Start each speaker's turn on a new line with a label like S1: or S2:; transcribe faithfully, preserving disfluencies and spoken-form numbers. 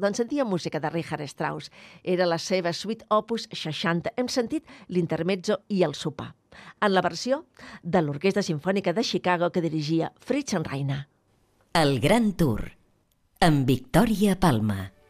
S1: Doncs sentíem música de Richard Strauss. Era la seva suite opus seixanta. Hem sentit l'intermezzo i el sopar, en la versió de l'Orquestra Simfònica de Chicago que dirigia Fritz Reiner.
S2: El Gran Tour, amb Victòria Palma.